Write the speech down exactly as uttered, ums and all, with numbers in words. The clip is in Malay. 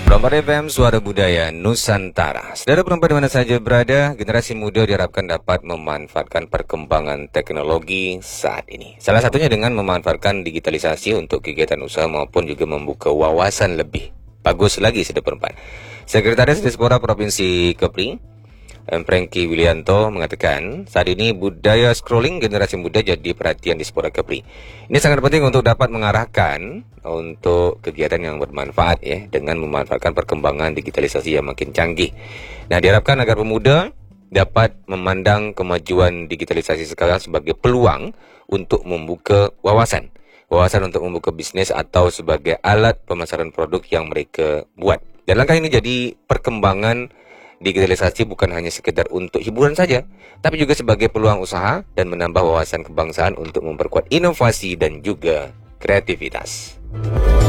Perempat F M, Suara Budaya Nusantara. Saudara perempat di mana saja berada, generasi muda diharapkan dapat memanfaatkan perkembangan teknologi saat ini. Salah satunya dengan memanfaatkan digitalisasi untuk kegiatan usaha maupun juga membuka wawasan lebih bagus lagi, saudara perempat. Sekretaris Diaspora Provinsi Kepri, Franky Wilianto, mengatakan saat ini budaya scrolling generasi muda jadi perhatian Diaspora Kepri. Ini sangat penting untuk dapat mengarahkan untuk kegiatan yang bermanfaat ya, dengan memanfaatkan perkembangan digitalisasi yang makin canggih. Nah, diharapkan agar pemuda dapat memandang kemajuan digitalisasi sekarang sebagai peluang untuk membuka wawasan. Wawasan untuk membuka bisnis atau sebagai alat pemasaran produk yang mereka buat. Dan langkah ini jadi perkembangan digitalisasi bukan hanya sekedar untuk hiburan saja, tapi juga sebagai peluang usaha dan menambah wawasan kebangsaan untuk memperkuat inovasi dan juga kreativitas.